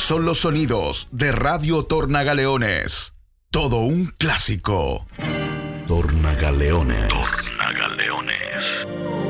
son los sonidos de Radio Tornagaleones. Todo un clásico. Tornagaleones.